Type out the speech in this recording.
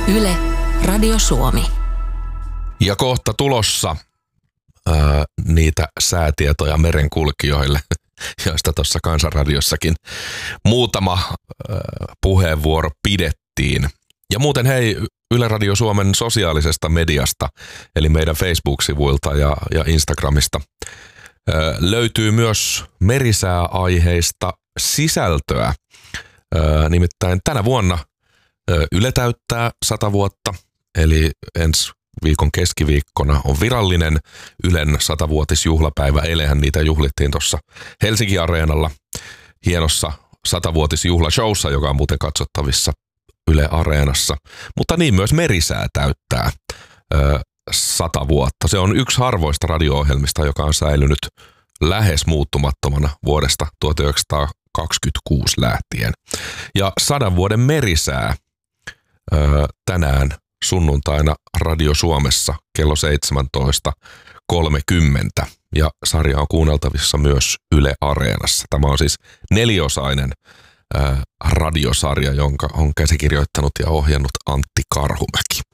Yle, Radio Suomi. Ja kohta tulossa niitä säätietoja merenkulkijoille, joista tuossa Kansanradiossakin muutama puheenvuoro pidettiin. Ja muuten hei, Yle Radio Suomen sosiaalisesta mediasta, eli meidän Facebook-sivuilta ja Instagramista, löytyy myös merisääaiheista sisältöä. Nimittäin tänä vuonna Yle täyttää 100 vuotta, eli ensi viikon keskiviikkona on virallinen Ylen 100-vuotisjuhlapäivä. Eilenhän niitä juhlittiin tuossa Helsinki-areenalla hienossa 100-vuotisjuhlashowssa, joka on muuten katsottavissa Yle Areenassa. Mutta niin myös Merisää täyttää 100 vuotta. Se on yksi harvoista radio-ohjelmista, joka on säilynyt lähes muuttumattomana vuodesta 1926 lähtien. Ja 100 vuoden Merisää tänään sunnuntaina Radio Suomessa kello 17.30 ja sarja on kuunneltavissa myös Yle Areenassa. Tämä on siis 4-osainen radiosarja, jonka on käsikirjoittanut ja ohjannut Antti Karhumäki.